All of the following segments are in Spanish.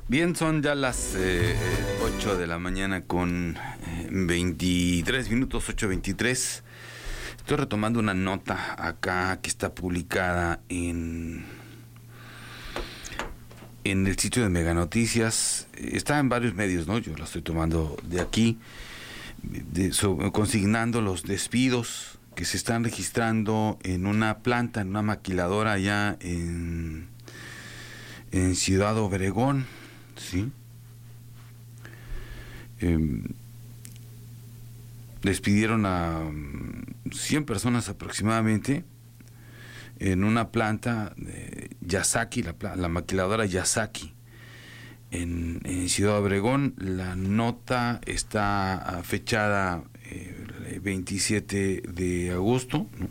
Bien, son ya las 8 de la mañana con 23 minutos, 8:23. Estoy retomando una nota acá que está publicada en el sitio de Mega Noticias. Está en varios medios, ¿no? Yo la estoy tomando de aquí, consignando los despidos que se están registrando en una planta, en una maquiladora allá en Ciudad Obregón, ¿sí? Despidieron a 100 personas aproximadamente en una planta de Yasaki, la maquiladora Yasaki en Ciudad Obregón. La nota está fechada el 27 de agosto, ¿no?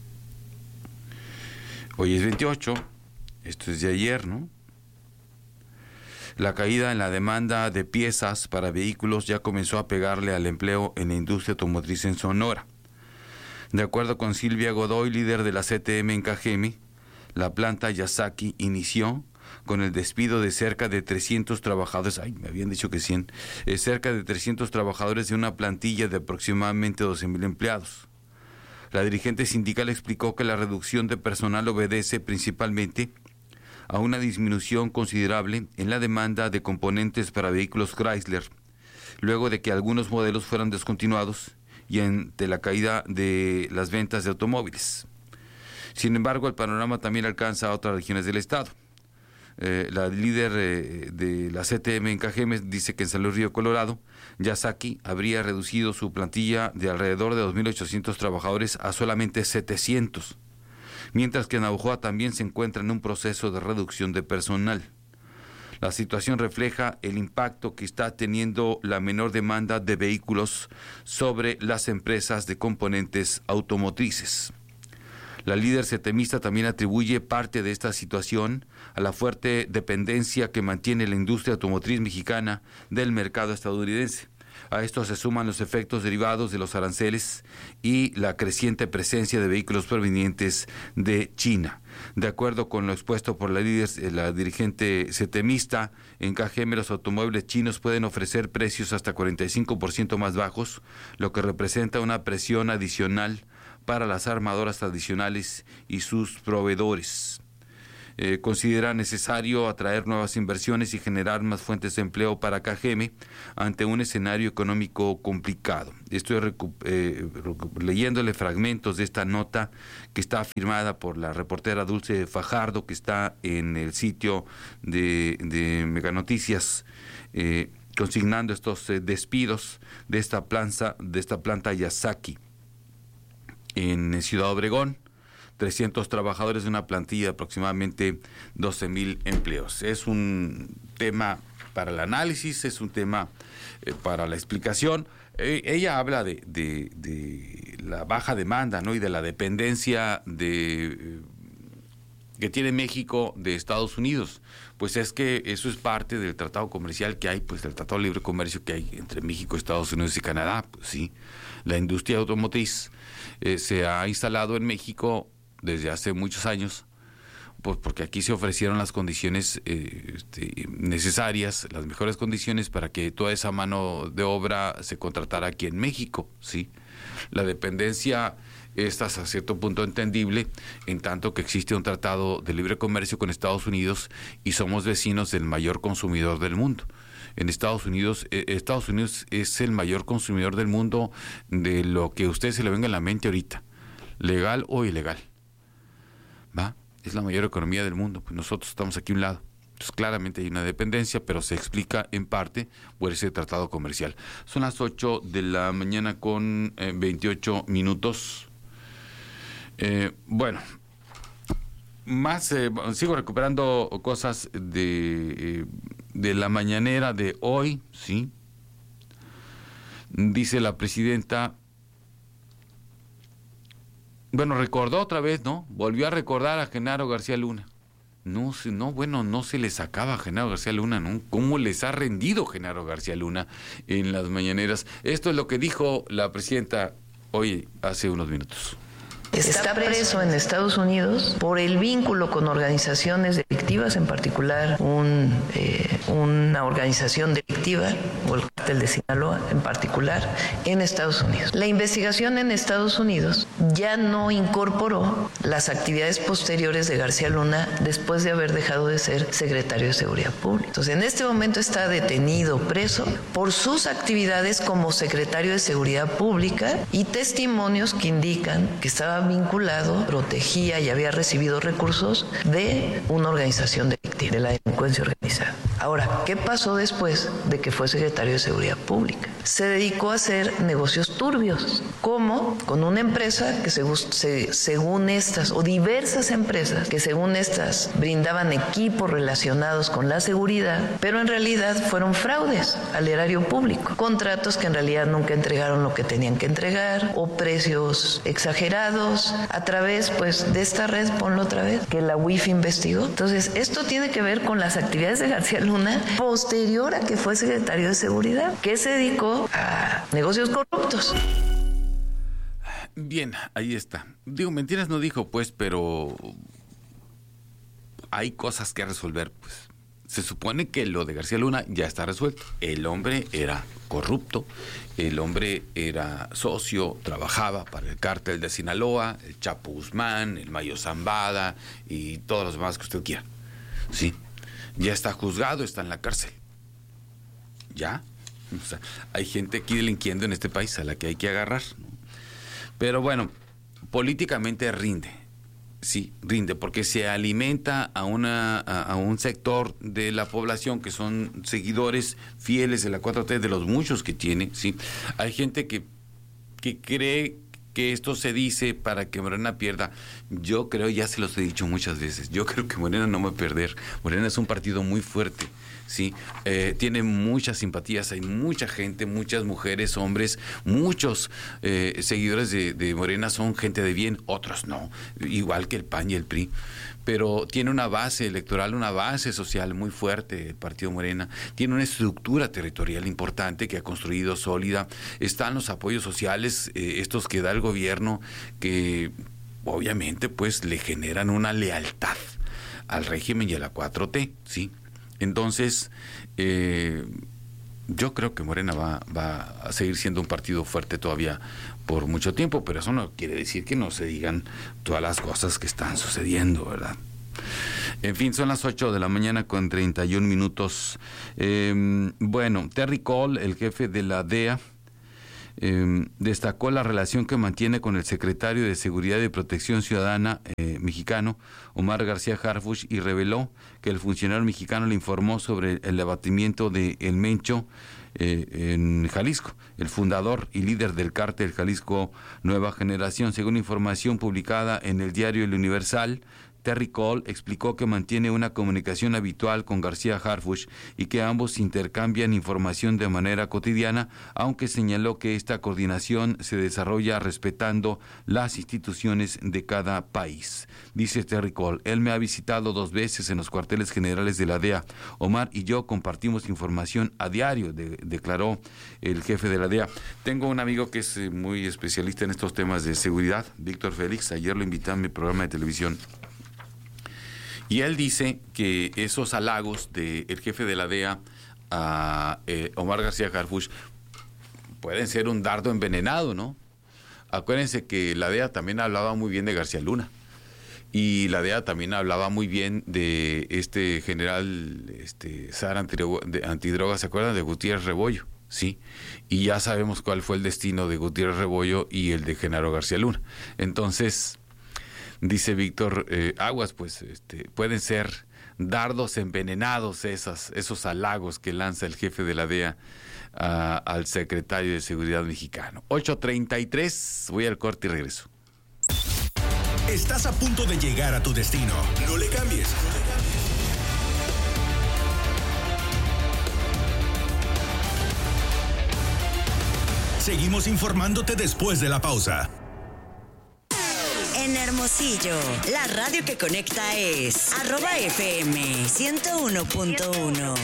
Hoy es 28, esto es de ayer, ¿no? La caída en la demanda de piezas para vehículos ya comenzó a pegarle al empleo en la industria automotriz en Sonora. De acuerdo con Silvia Godoy, líder de la CTM en Cajeme, la planta Yasaki inició con el despido de cerca de 300 trabajadores, me habían dicho que 100, cerca de 300 trabajadores de una plantilla de aproximadamente 12,000 empleados. La dirigente sindical explicó que la reducción de personal obedece principalmente a una disminución considerable en la demanda de componentes para vehículos Chrysler, luego de que algunos modelos fueran descontinuados y ante la caída de las ventas de automóviles. Sin embargo, el panorama también alcanza a otras regiones del estado. La líder de la CTM en Cajeme dice que en San Luis Río Colorado, Yasaki habría reducido su plantilla de alrededor de 2,800 trabajadores a solamente 700. Mientras que Navojoa también se encuentra en un proceso de reducción de personal. La situación refleja el impacto que está teniendo la menor demanda de vehículos sobre las empresas de componentes automotrices. La líder setemista también atribuye parte de esta situación a la fuerte dependencia que mantiene la industria automotriz mexicana del mercado estadounidense. A esto se suman los efectos derivados de los aranceles y la creciente presencia de vehículos provenientes de China. De acuerdo con lo expuesto por la dirigente setemista, en Cajeme los automóviles chinos pueden ofrecer precios hasta 45% más bajos, lo que representa una presión adicional para las armadoras tradicionales y sus proveedores. Considera necesario atraer nuevas inversiones y generar más fuentes de empleo para Cajeme ante un escenario económico complicado. Estoy leyéndole fragmentos de esta nota que está firmada por la reportera Dulce Fajardo, que está en el sitio de Mega Noticias, consignando estos despidos de esta planta Yasaki en Ciudad Obregón. 300 trabajadores de una plantilla de aproximadamente 12,000 empleos. Es un tema para el análisis, es un tema para la explicación. Ella habla de la baja demanda, ¿no? Y de la dependencia que tiene México de Estados Unidos. Pues es que eso es parte del tratado comercial que hay, pues del tratado de libre comercio que hay entre México, Estados Unidos y Canadá. Pues sí, la industria automotriz se ha instalado en México desde hace muchos años, pues porque aquí se ofrecieron las condiciones necesarias, las mejores condiciones para que toda esa mano de obra se contratara aquí en México, ¿sí? La dependencia es hasta cierto punto entendible, en tanto que existe un tratado de libre comercio con Estados Unidos y somos vecinos del mayor consumidor del mundo. En Estados Unidos es el mayor consumidor del mundo de lo que a usted se le venga en la mente ahorita, legal o ilegal. ¿Va? Es la mayor economía del mundo, pues nosotros estamos aquí a un lado. Entonces claramente hay una dependencia, pero se explica en parte por ese tratado comercial. Son las 8 de la mañana con 28 minutos. Bueno, más sigo recuperando cosas de la mañanera de hoy, ¿sí? Dice la presidenta. Bueno, recordó otra vez, ¿no? Volvió a recordar a Genaro García Luna. No se le sacaba a Genaro García Luna, ¿no? ¿Cómo les ha rendido Genaro García Luna en las mañaneras? Esto es lo que dijo la presidenta hoy, hace unos minutos. está preso en Estados Unidos por el vínculo con organizaciones delictivas, en particular una organización delictiva, o el cártel de Sinaloa en particular, en Estados Unidos. La investigación en Estados Unidos ya no incorporó las actividades posteriores de García Luna después de haber dejado de ser secretario de Seguridad Pública. Entonces, en este momento está detenido, preso, por sus actividades como secretario de Seguridad Pública y testimonios que indican que estaba vinculado, protegía y había recibido recursos de una organización delictiva, de la delincuencia organizada. Ahora, ¿qué pasó después de que fue secretario de Seguridad Pública? Se dedicó a hacer negocios turbios, como con una empresa que según estas, o diversas empresas que según estas brindaban equipos relacionados con la seguridad, pero en realidad fueron fraudes al erario público, contratos que en realidad nunca entregaron lo que tenían que entregar, o precios exagerados, a través pues de esta red, ponlo otra vez, que la UIF investigó. Entonces, esto tiene que ver con las actividades de García Luna posterior a que fue secretario de Seguridad, que se dedicó a negocios corruptos. Bien, ahí está. Digo, mentiras no dijo, pues, pero hay cosas que resolver, pues. Se supone que lo de García Luna ya está resuelto. El hombre era corrupto, el hombre era socio, trabajaba para el cártel de Sinaloa, el Chapo Guzmán, el Mayo Zambada y todos los demás que usted quiera. Sí, ya está juzgado, está en la cárcel. ¿Ya? O sea, hay gente aquí delinquiendo en este país a la que hay que agarrar, ¿no? Pero bueno, políticamente rinde. Sí, rinde, porque se alimenta a un sector de la población que son seguidores fieles de la 4T, de los muchos que tiene, ¿sí? Hay gente que cree que esto se dice para que Morena pierda. Yo creo, ya se los he dicho muchas veces, yo creo que Morena no va a perder. Morena es un partido muy fuerte, ¿sí? Tiene muchas simpatías, hay mucha gente, muchas mujeres, hombres, muchos seguidores de Morena son gente de bien, otros no, igual que el PAN y el PRI. Pero tiene una base electoral, una base social muy fuerte el partido Morena, tiene una estructura territorial importante que ha construido sólida, están los apoyos sociales, estos que da el gobierno, que obviamente pues le generan una lealtad al régimen y a la 4T, ¿sí? Entonces, yo creo que Morena va a seguir siendo un partido fuerte todavía por mucho tiempo, pero eso no quiere decir que no se digan todas las cosas que están sucediendo, ¿verdad? En fin, son las 8 de la mañana con 31 minutos. Bueno, Terry Cole, el jefe de la DEA, destacó la relación que mantiene con el secretario de Seguridad y Protección Ciudadana mexicano, Omar García Harfuch, y reveló que el funcionario mexicano le informó sobre el abatimiento de El Mencho en Jalisco, el fundador y líder del cártel Jalisco Nueva Generación. Según información publicada en el diario El Universal, Terry Cole explicó que mantiene una comunicación habitual con García Harfuch y que ambos intercambian información de manera cotidiana, aunque señaló que esta coordinación se desarrolla respetando las instituciones de cada país. Dice Terry Cole: él me ha visitado 2 veces en los cuarteles generales de la DEA. Omar y yo compartimos información a diario, declaró el jefe de la DEA. Tengo un amigo que es muy especialista en estos temas de seguridad, Víctor Félix. Ayer lo invité a mi programa de televisión. Y él dice que esos halagos del jefe de la DEA a Omar García Harfuch pueden ser un dardo envenenado, ¿no? Acuérdense que la DEA también hablaba muy bien de García Luna. Y la DEA también hablaba muy bien de este general SAR antidrogas, ¿se acuerdan? De Gutiérrez Rebollo, ¿sí? Y ya sabemos cuál fue el destino de Gutiérrez Rebollo y el de Genaro García Luna. Entonces, dice Víctor, aguas, pues pueden ser dardos envenenados esos halagos que lanza el jefe de la DEA al secretario de Seguridad mexicano. 8:33, voy al corte y regreso. Estás a punto de llegar a tu destino. No le cambies. Seguimos informándote después de la pausa. En Hermosillo Hermosillo. La radio que conecta es @FM 101.1.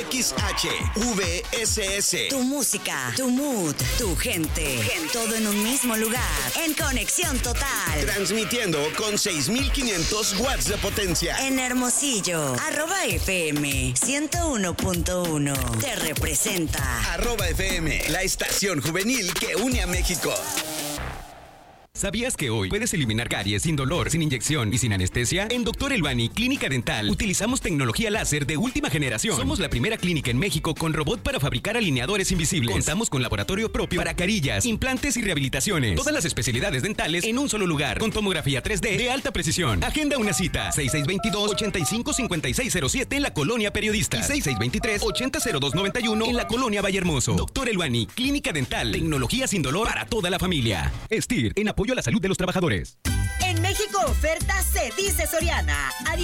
XHVSS. Tu música, tu mood, tu gente. Todo en un mismo lugar. En conexión total. Transmitiendo con 6,500 watts de potencia. En Hermosillo. @FM 101.1. Te representa. @FM, la estación juvenil que une a México. ¿Sabías que hoy puedes eliminar caries sin dolor, sin inyección y sin anestesia? En Dr. Elbani Clínica Dental utilizamos tecnología láser de última generación. Somos la primera clínica en México con robot para fabricar alineadores invisibles. Contamos con laboratorio propio para carillas, implantes y rehabilitaciones. Todas las especialidades dentales en un solo lugar, con tomografía 3D de alta precisión. Agenda una cita, 6622-855607 en la Colonia Periodista y 6623-800291 en la Colonia Vallehermoso. Dr. Elbani Clínica Dental, tecnología sin dolor para toda la familia. STIR, en apoyo a la salud de los trabajadores. En México oferta se dice Soriana.